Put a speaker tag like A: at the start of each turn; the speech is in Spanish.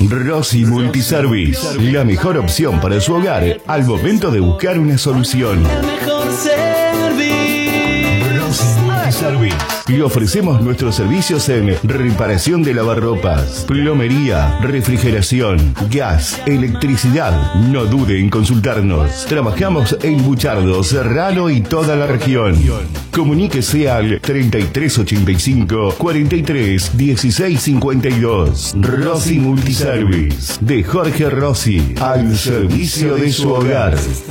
A: Rossi Multiservice, la mejor opción para su hogar al momento de buscar una solución. Rossi Multiservice. Le ofrecemos nuestros servicios en reparación de lavarropas, plomería, refrigeración, gas, electricidad. No dude en consultarnos. Trabajamos en Buchardo, Serrano y toda la región. Comuníquese al 3385 43 16 52. Rossi Multiservice, de Jorge Rossi, al servicio de su hogar.